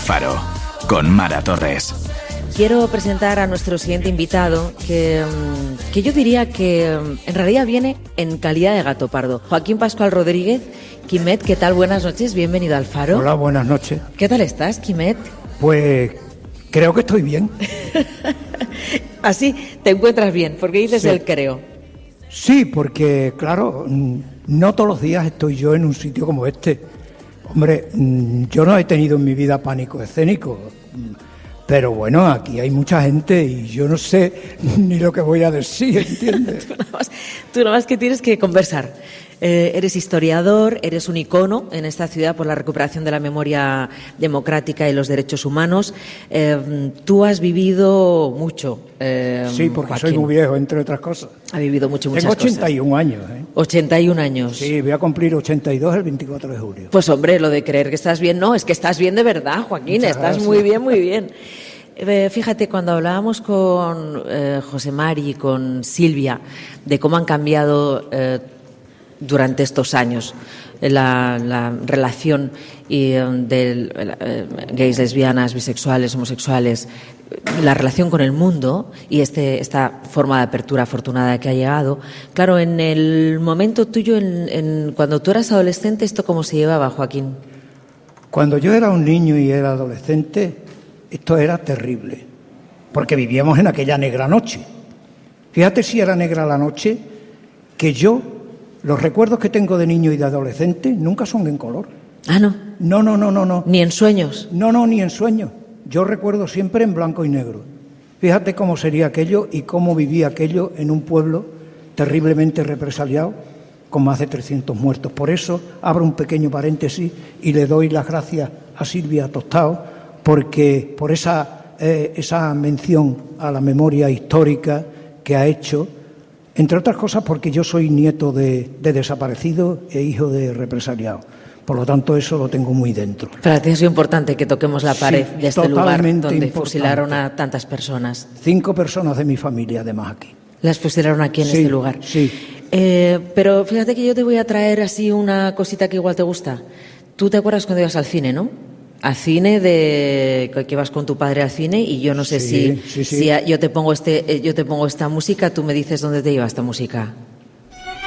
Faro, con Mara Torres. Quiero presentar a nuestro siguiente invitado, que yo diría que en realidad viene en calidad de gato pardo. Joaquín Pascual Rodríguez. Quimet, ¿qué tal? Buenas noches, bienvenido al Faro. Hola, buenas noches. ¿Qué tal estás, Quimet? Pues creo que estoy bien. Así te encuentras bien, porque dices Sí. el creo. Sí, porque claro, no todos los días estoy yo en un sitio como este. Hombre, yo no he tenido en mi vida pánico escénico, pero bueno, aquí hay mucha gente y yo no sé ni lo que voy a decir, ¿entiendes? Tú nada más que tienes que conversar. Eres historiador, eres un icono en esta ciudad por la recuperación de la memoria democrática y los derechos humanos. Tú has vivido mucho, Sí, porque Joaquín. soy muy viejo, entre otras cosas. Ha vivido muchas Tengo cosas. 81 años, ¿eh? 81 años. Sí, voy a cumplir 82 el 24 de julio. Pues hombre, lo de creer que estás bien, no, es que estás bien de verdad, Joaquín, Muchas estás gracias. muy bien, muy bien. Fíjate, cuando hablábamos con José Mari y con Silvia de cómo han cambiado durante estos años la relación de gays, lesbianas, bisexuales, homosexuales, la relación con el mundo y esta forma de apertura afortunada que ha llegado. Claro, en el momento tuyo, cuando tú eras adolescente, ¿esto cómo se llevaba, Joaquín? Cuando yo era un niño y era adolescente, esto era terrible, porque vivíamos en aquella negra noche. Fíjate si era negra la noche, que yo, los recuerdos que tengo de niño y de adolescente nunca son en color. Ah, no. No. Ni en sueños. No, ni en sueños. Yo recuerdo siempre en blanco y negro. Fíjate cómo sería aquello y cómo vivía aquello en un pueblo terriblemente represaliado, con más de 300 muertos. Por eso abro un pequeño paréntesis y le doy las gracias a Silvia Tostao, porque por esa mención a la memoria histórica que ha hecho, entre otras cosas porque yo soy nieto de desaparecidos e hijo de represaliados. Por lo tanto, eso lo tengo muy dentro. Para ti es importante que toquemos la pared de este lugar totalmente donde importante. fusilaron a tantas personas. 5 personas de mi familia, además, aquí. Las fusilaron aquí en Sí, este lugar. sí. Pero fíjate que yo te voy a traer así una cosita que igual te gusta. Tú te acuerdas cuando ibas al cine, ¿no? Al cine que ibas con tu padre al cine y yo no sé Sí. si yo te pongo esta música, tú me dices dónde te iba esta música.